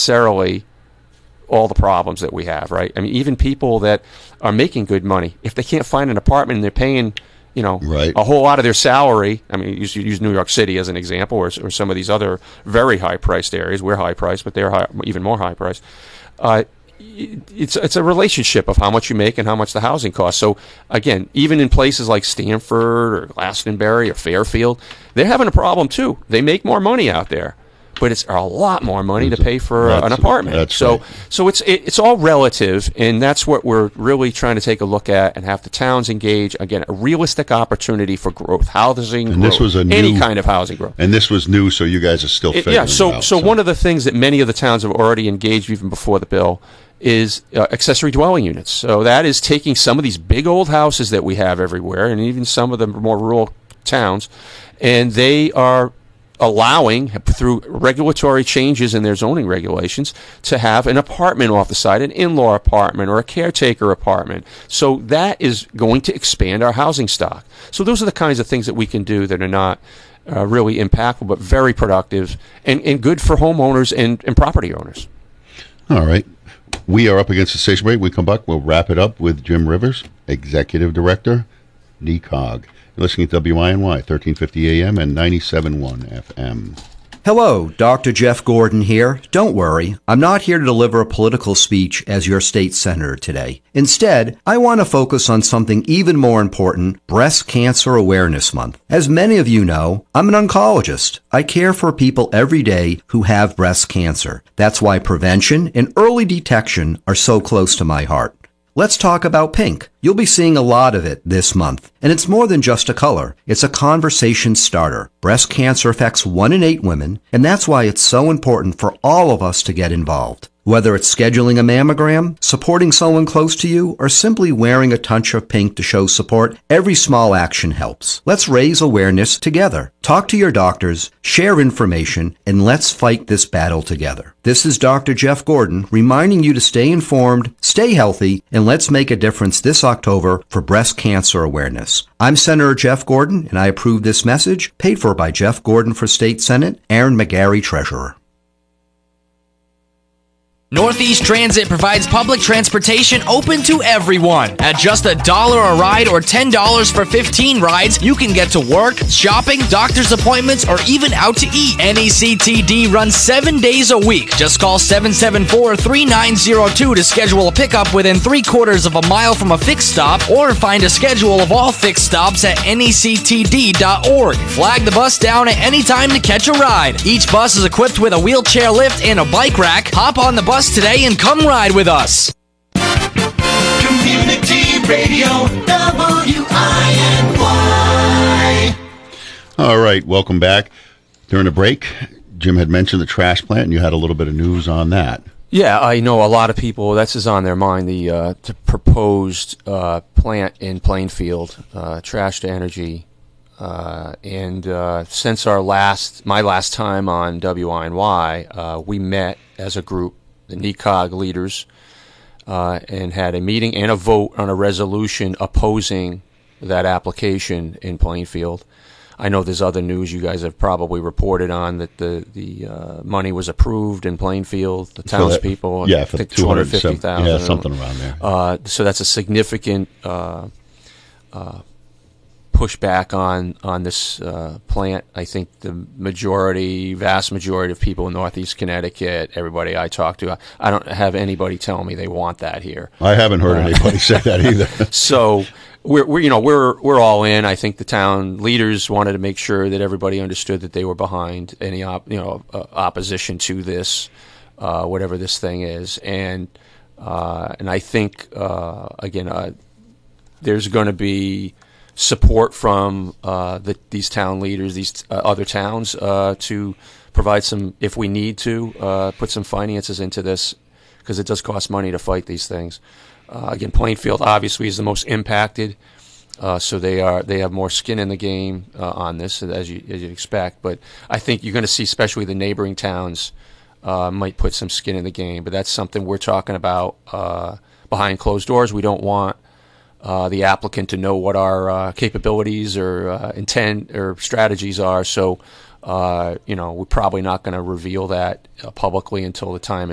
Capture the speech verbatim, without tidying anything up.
necessarily all the problems that we have, right? I mean, even people that are making good money, if they can't find an apartment and they're paying, you know, right. a whole lot of their salary. I mean, use, use New York City as an example, or, or some of these other very high-priced areas. We're high-priced, but they're high, even more high-priced. Uh, it's it's a relationship of how much you make and how much the housing costs. So, again, even in places like Stamford or Glastonbury or Fairfield, they're having a problem, too. They make more money out there, but it's a lot more money to pay for uh, an apartment. That's so, right. so it's it, it's all relative, and that's what we're really trying to take a look at and have the towns engage. Again, a realistic opportunity for growth, housing, and growth, this was a any new, kind of housing growth. And this was new, so you guys are still It, figuring yeah. So, it out. so one of the things that many of the towns have already engaged even before the bill is uh, accessory dwelling units. So that is taking some of these big old houses that we have everywhere, and even some of the more rural towns, and they are allowing, through regulatory changes in their zoning regulations, to have an apartment off the side, an in-law apartment or a caretaker apartment. So that is going to expand our housing stock. So those are the kinds of things that we can do that are not uh, really impactful, but very productive and, and good for homeowners and, and property owners. All right. We are up against the station break. We come back. We'll wrap it up with Jim Rivers, Executive Director, N E C O G. You're listening to W I N Y, thirteen fifty A M and ninety-seven point one F M. Hello, Doctor Jeff Gordon here. Don't worry, I'm not here to deliver a political speech as your state senator today. Instead, I want to focus on something even more important, Breast Cancer Awareness Month. As many of you know, I'm an oncologist. I care for people every day who have breast cancer. That's why prevention and early detection are so close to my heart. Let's talk about pink. You'll be seeing a lot of it this month. And it's more than just a color. It's a conversation starter. Breast cancer affects one in eight women, and that's why it's so important for all of us to get involved. Whether it's scheduling a mammogram, supporting someone close to you, or simply wearing a touch of pink to show support, every small action helps. Let's raise awareness together. Talk to your doctors, share information, and let's fight this battle together. This is Doctor Jeff Gordon reminding you to stay informed, stay healthy, and let's make a difference this October for breast cancer awareness. I'm Senator Jeff Gordon, and I approve this message, paid for by Jeff Gordon for State Senate, Aaron McGarry, Treasurer. Northeast Transit provides public transportation open to everyone. At just a dollar a ride or ten dollars for fifteen rides, you can get to work, shopping, doctor's appointments, or even out to eat. N E C T D runs seven days a week. Just call seven seven four, three nine zero two to schedule a pickup within three quarters of a mile from a fixed stop, or find a schedule of all fixed stops at N E C T D dot org. Flag the bus down at any time to catch a ride. Each bus is equipped with a wheelchair lift and a bike rack. Hop on the bus today and come ride with us. Community Radio, W I N Y. All right, welcome back. During the break, Jim had mentioned the trash plant, and you had a little bit of news on that. Yeah, I know a lot of people, that's is on their mind, the, uh, the proposed uh, plant in Plainfield, uh, trash to energy. Uh, and uh, since our last, my last time on W I N Y, uh, we met as a group, the N E C O G leaders, uh, and had a meeting and a vote on a resolution opposing that application in Plainfield. I know there's other news you guys have probably reported on that the the uh, money was approved in Plainfield, the townspeople. Yeah, for I think two hundred fifty thousand dollars. Yeah, something around there. Uh, so that's a significant uh, uh, pushback on on this uh, plant. I think the majority, vast majority of people in Northeast Connecticut, everybody I talk to, I, I don't have anybody tell me they want that here. I haven't heard uh, anybody say that either. So we're, we're you know we're we're all in. I think the town leaders wanted to make sure that everybody understood that they were behind any op, you know uh, opposition to this, uh, whatever this thing is, and uh, and I think uh, again uh, there's going to be support from uh, the, these town leaders, these uh, other towns, uh, to provide some, if we need to, uh, put some finances into this, because it does cost money to fight these things. Uh, again, Plainfield obviously is the most impacted, uh, so they are they have more skin in the game uh, on this, as you as you'd expect. But I think you're going to see, especially the neighboring towns, uh, might put some skin in the game. But that's something we're talking about uh, behind closed doors. We don't want Uh, the applicant to know what our uh, capabilities or uh, intent or strategies are. So, uh, you know, we're probably not going to reveal that uh, publicly until the time is